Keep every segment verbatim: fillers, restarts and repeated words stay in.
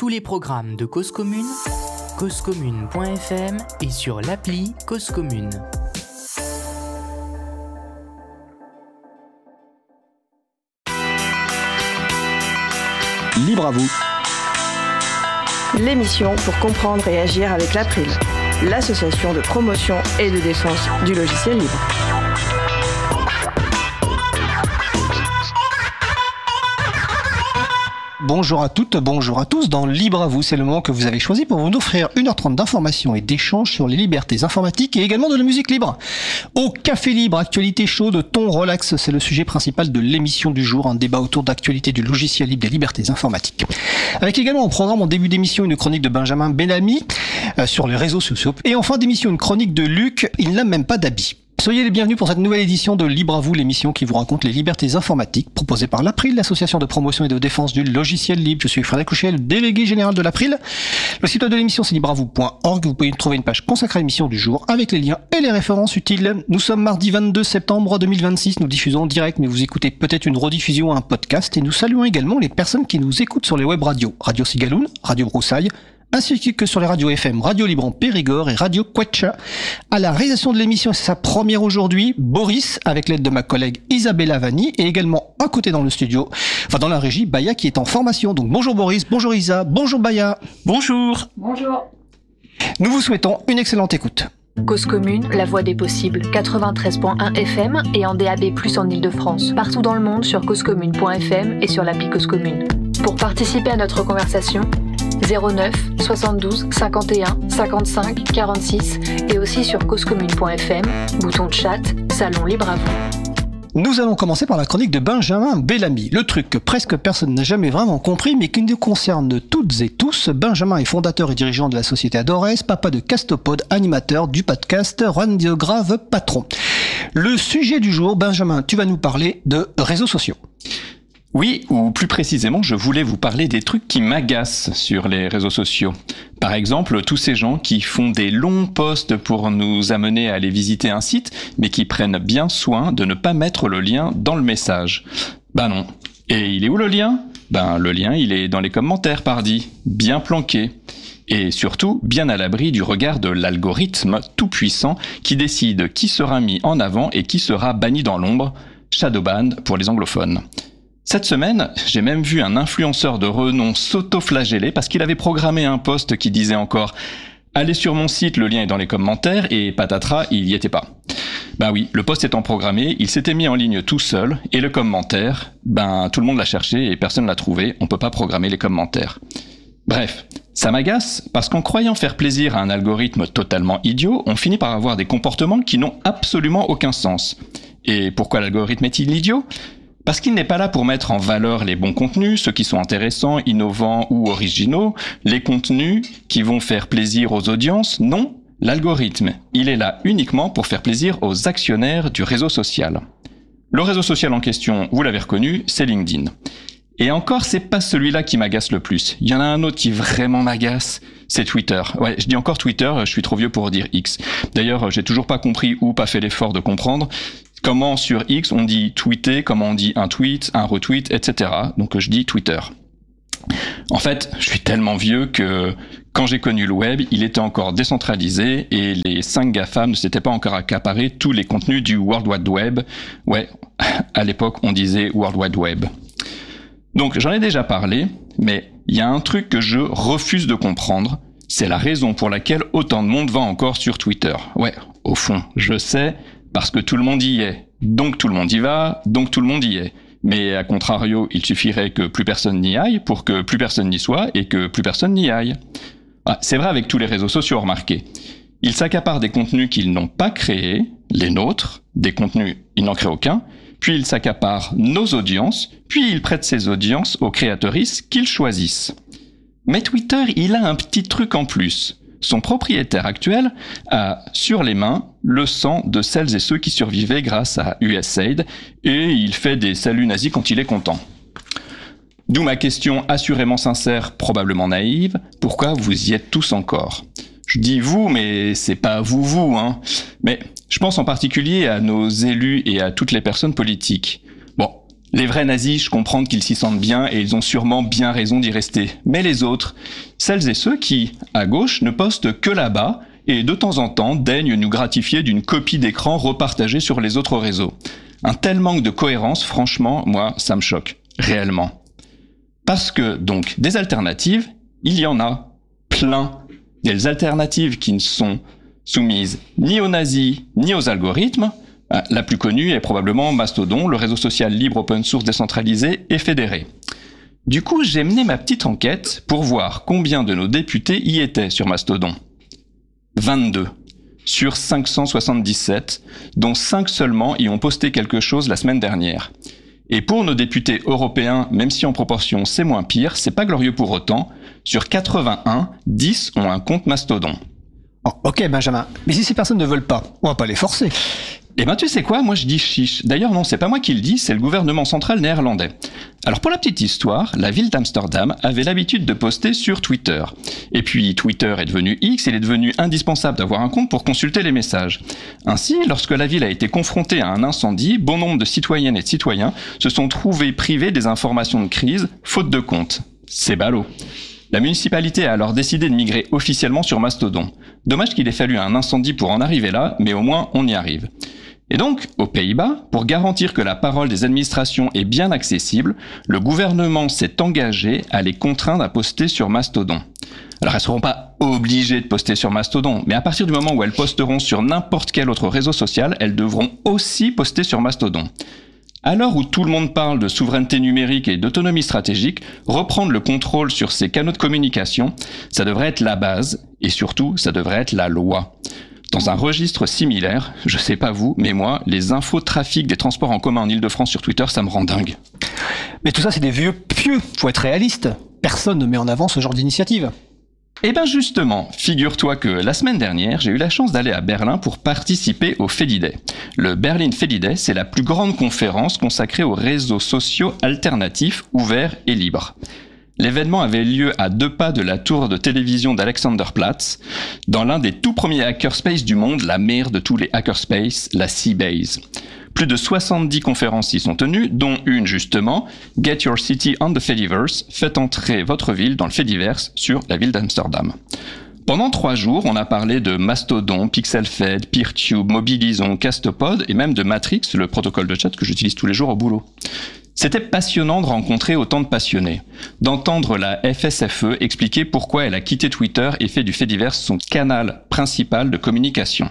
tous les programmes de Cause Commune, cause commune point f m et sur l'appli Cause Commune. Libre à vous. L'émission pour comprendre et agir avec l'April, l'association de promotion et de défense du logiciel libre. Bonjour à toutes, bonjour à tous. Dans Libre à vous, c'est le moment que vous avez choisi pour vous offrir une heure trente d'informations et d'échanges sur les libertés informatiques et également de la musique libre. Au Café Libre, actualité chaude, ton relax, c'est le sujet principal de l'émission du jour, un débat autour d'actualité du logiciel libre des libertés informatiques. Avec également au programme en début d'émission une chronique de Benjamin Bellamy euh, sur les réseaux sociaux. Et en fin d'émission, une chronique de Luc, il n'a même pas d'habit. Soyez les bienvenus pour cette nouvelle édition de Libre à vous, l'émission qui vous raconte les libertés informatiques, proposée par l'April, l'association de promotion et de défense du logiciel libre. Je suis Frédéric Couchet, le délégué général de l'April. Le site web de l'émission, c'est libre à vous point org. Vous pouvez trouver une page consacrée à l'émission du jour avec les liens et les références utiles. Nous sommes mardi vingt-deux septembre deux mille vingt-six. Nous diffusons en direct, mais vous écoutez peut-être une rediffusion ou un podcast. Et nous saluons également les personnes qui nous écoutent sur les web radios. Radio Cigaloun, Radio Broussailles, ainsi que sur les radios F M, Radio Libre en Périgord et Radio Quetcha. À la réalisation de l'émission, c'est sa première aujourd'hui, Boris, avec l'aide de ma collègue Isabella Vanni, et également à côté dans le studio, enfin dans la régie, Baya qui est en formation. Donc bonjour Boris, bonjour Isa, bonjour Baya. Bonjour. Bonjour. Nous vous souhaitons une excellente écoute. Cause Commune, la voix des possibles, quatre-vingt-treize virgule un F M et en D A B plus, en Ile-de-France. Partout dans le monde sur cause commune point f m et sur l'appli Cause Commune. Pour participer à notre conversation, zéro neuf soixante-douze cinquante et un cinquante-cinq quarante-six et aussi sur cause commune point f m, bouton de chat, salon libre à vous. Nous allons commencer par la chronique de Benjamin Bellamy. Le truc que presque personne n'a jamais vraiment compris, mais qui nous concerne toutes et tous. Benjamin est fondateur et dirigeant de la société Adores, papa de Castopod, animateur du podcast Radiographe Patron. Le sujet du jour, Benjamin, tu vas nous parler de réseaux sociaux. Oui, ou plus précisément, je voulais vous parler des trucs qui m'agacent sur les réseaux sociaux. Par exemple, tous ces gens qui font des longs posts pour nous amener à aller visiter un site, mais qui prennent bien soin de ne pas mettre le lien dans le message. Ben non. Et il est où le lien ? Ben le lien, il est dans les commentaires, pardi, bien planqué. Et surtout, bien à l'abri du regard de l'algorithme tout-puissant qui décide qui sera mis en avant et qui sera banni dans l'ombre, shadowban pour les anglophones. Cette semaine, j'ai même vu un influenceur de renom s'auto-flageller parce qu'il avait programmé un post qui disait encore « Allez sur mon site, le lien est dans les commentaires » et patatras, il y était pas. Ben oui, le post étant programmé, il s'était mis en ligne tout seul et le commentaire, ben tout le monde l'a cherché et personne l'a trouvé, on peut pas programmer les commentaires. Bref, ça m'agace parce qu'en croyant faire plaisir à un algorithme totalement idiot, on finit par avoir des comportements qui n'ont absolument aucun sens. Et pourquoi l'algorithme est-il idiot ? Parce qu'il n'est pas là pour mettre en valeur les bons contenus, ceux qui sont intéressants, innovants ou originaux, les contenus qui vont faire plaisir aux audiences. Non, l'algorithme, il est là uniquement pour faire plaisir aux actionnaires du réseau social. Le réseau social en question, vous l'avez reconnu, c'est LinkedIn. Et encore, c'est pas celui-là qui m'agace le plus. Il y en a un autre qui vraiment m'agace, c'est Twitter. Ouais, je dis encore Twitter, je suis trop vieux pour dire X. D'ailleurs, j'ai toujours pas compris ou pas fait l'effort de comprendre comment sur X on dit tweeter, comment on dit un tweet, un retweet, et cetera. Donc je dis Twitter. En fait, je suis tellement vieux que quand j'ai connu le web, il était encore décentralisé et les cinq GAFAM ne s'étaient pas encore accaparés tous les contenus du World Wide Web. Ouais, à l'époque on disait World Wide Web. Donc j'en ai déjà parlé, mais il y a un truc que je refuse de comprendre, c'est la raison pour laquelle autant de monde va encore sur Twitter. Ouais, au fond, je sais, parce que tout le monde y est. Donc tout le monde y va, donc tout le monde y est. Mais à contrario, il suffirait que plus personne n'y aille pour que plus personne n'y soit et que plus personne n'y aille. Ah, c'est vrai avec tous les réseaux sociaux, remarquez. Ils s'accaparent des contenus qu'ils n'ont pas créés, les nôtres, des contenus, ils n'en créent aucun, puis ils s'accaparent nos audiences, puis ils prêtent ces audiences aux créatrices qu'ils choisissent. Mais Twitter, il a un petit truc en plus. Son propriétaire actuel a sur les mains le sang de celles et ceux qui survivaient grâce à U S A I D et il fait des saluts nazis quand il est content. D'où ma question assurément sincère, probablement naïve, pourquoi vous y êtes tous encore ? Je dis vous, mais c'est pas vous vous, hein. Mais je pense en particulier à nos élus et à toutes les personnes politiques. Bon, Les vrais nazis, je comprends qu'ils s'y sentent bien et ils ont sûrement bien raison d'y rester. Mais les autres, celles et ceux qui, à gauche, ne postent que là-bas et de temps en temps daignent nous gratifier d'une copie d'écran repartagée sur les autres réseaux. Un tel manque de cohérence, franchement, moi, ça me choque. Réellement. Parce que, donc, des alternatives, il y en a plein. Des alternatives qui ne sont soumises ni aux nazis, ni aux algorithmes. La plus connue est probablement Mastodon, le réseau social libre, open source, décentralisé et fédéré. Du coup, j'ai mené ma petite enquête pour voir combien de nos députés y étaient sur Mastodon. vingt-deux. Sur cinq cent soixante-dix-sept, dont cinq seulement y ont posté quelque chose la semaine dernière. Et pour nos députés européens, même si en proportion c'est moins pire, c'est pas glorieux pour autant, sur quatre-vingt-un, dix ont un compte Mastodon. Oh, ok Benjamin, mais si ces personnes ne veulent pas, on va pas les forcer. Eh ben tu sais quoi, moi je dis chiche. D'ailleurs non, c'est pas moi qui le dis, c'est le gouvernement central néerlandais. Alors pour la petite histoire, la ville d'Amsterdam avait l'habitude de poster sur Twitter. Et puis Twitter est devenu X, il est devenu indispensable d'avoir un compte pour consulter les messages. Ainsi, lorsque la ville a été confrontée à un incendie, bon nombre de citoyennes et de citoyens se sont trouvés privés des informations de crise, faute de compte. C'est ballot. La municipalité a alors décidé de migrer officiellement sur Mastodon. Dommage qu'il ait fallu un incendie pour en arriver là, mais au moins on y arrive. Et donc, aux Pays-Bas, pour garantir que la parole des administrations est bien accessible, le gouvernement s'est engagé à les contraindre à poster sur Mastodon. Alors elles ne seront pas obligées de poster sur Mastodon, mais à partir du moment où elles posteront sur n'importe quel autre réseau social, elles devront aussi poster sur Mastodon. À l'heure où tout le monde parle de souveraineté numérique et d'autonomie stratégique, reprendre le contrôle sur ces canaux de communication, ça devrait être la base, et surtout, ça devrait être la loi. Dans un registre similaire, je sais pas vous, mais moi, les infos de trafic des transports en commun en Ile-de-France sur Twitter, ça me rend dingue. Mais tout ça, c'est des vieux pieux, faut être réaliste. Personne ne met en avant ce genre d'initiative. Eh ben justement, figure-toi que la semaine dernière, j'ai eu la chance d'aller à Berlin pour participer au Fediday. Le Berlin Fediday, c'est la plus grande conférence consacrée aux réseaux sociaux alternatifs, ouverts et libres. L'événement avait lieu à deux pas de la tour de télévision d'Alexanderplatz, dans l'un des tout premiers hackerspaces du monde, la mère de tous les hackerspaces, la Seabase. Plus de soixante-dix conférences y sont tenues, dont une justement, Get Your City on the Fediverse, faites entrer votre ville dans le Fediverse sur la ville d'Amsterdam. Pendant trois jours, on a parlé de Mastodon, PixelFed, PeerTube, Mobilison, Castopod et même de Matrix, le protocole de chat que j'utilise tous les jours au boulot. C'était passionnant de rencontrer autant de passionnés, d'entendre la F S F E expliquer pourquoi elle a quitté Twitter et fait du Fediverse son canal principal de communication.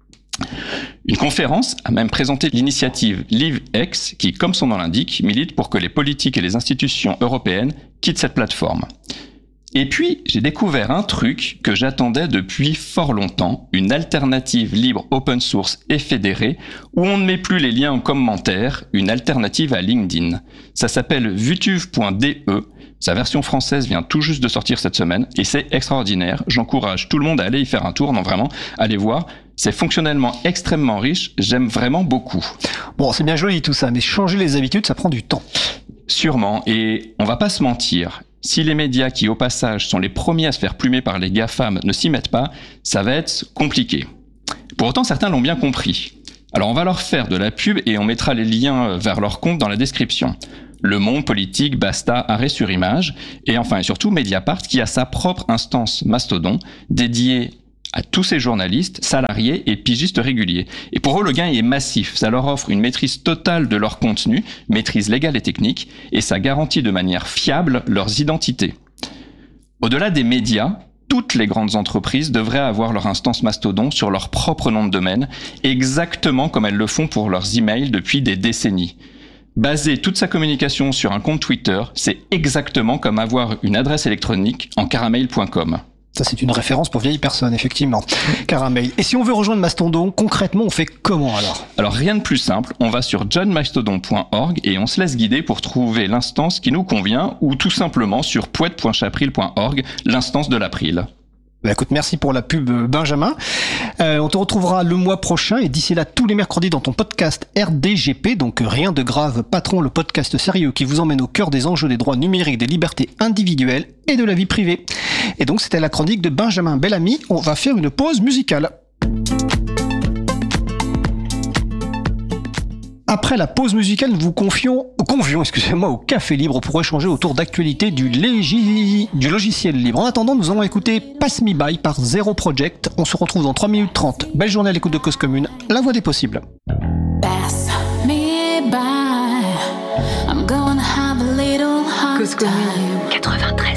Une conférence a même présenté l'initiative LiveX qui, comme son nom l'indique, milite pour que les politiques et les institutions européennes quittent cette plateforme. Et puis, j'ai découvert un truc que j'attendais depuis fort longtemps, une alternative libre, open source et fédérée, où on ne met plus les liens en commentaire, une alternative à LinkedIn. Ça s'appelle vutuve point d e, sa version française vient tout juste de sortir cette semaine, et c'est extraordinaire, j'encourage tout le monde à aller y faire un tour, non vraiment, allez voir, c'est fonctionnellement extrêmement riche, j'aime vraiment beaucoup. Bon, c'est bien joli tout ça, mais changer les habitudes, ça prend du temps. Sûrement, et on va pas se mentir, si les médias qui, au passage, sont les premiers à se faire plumer par les GAFAM ne s'y mettent pas, ça va être compliqué. Pour autant, certains l'ont bien compris. Alors on va leur faire de la pub et on mettra les liens vers leur compte dans la description. Le Monde, Politique, Basta, Arrêt sur Image, et enfin et surtout Mediapart qui a sa propre instance Mastodon dédiée à tous ces journalistes, salariés et pigistes réguliers. Et pour eux, le gain est massif. Ça leur offre une maîtrise totale de leur contenu, maîtrise légale et technique, et ça garantit de manière fiable leurs identités. Au-delà des médias, toutes les grandes entreprises devraient avoir leur instance Mastodon sur leur propre nom de domaine, exactement comme elles le font pour leurs emails depuis des décennies. Baser toute sa communication sur un compte Twitter, c'est exactement comme avoir une adresse électronique en caramel point com. Ça, c'est une référence pour vieilles personnes, effectivement. Caramel. Et si on veut rejoindre Mastodon, concrètement, on fait comment alors ? Alors, rien de plus simple. On va sur john mastodon point org et on se laisse guider pour trouver l'instance qui nous convient ou tout simplement sur poète point chapril point org, l'instance de l'April. Bah écoute, merci pour la pub, Benjamin. Euh, on te retrouvera le mois prochain et d'ici là, tous les mercredis dans ton podcast R D G P, donc Rien de grave, patron, le podcast sérieux qui vous emmène au cœur des enjeux des droits numériques, des libertés individuelles et de la vie privée. Et donc, c'était la chronique de Benjamin Bellamy. On va faire une pause musicale. Après la pause musicale, nous vous confions, convions excusez-moi, au Café Libre pour échanger autour d'actualités du, légi... du logiciel libre. En attendant, nous allons écouter Pass Me By par Zero Project. On se retrouve dans trois minutes trente. Belle journée à l'écoute de Cause Commune, la voix des possibles. Pass me by. I'm gonna have a little hard Cause Commune time. quatre-vingt-treize.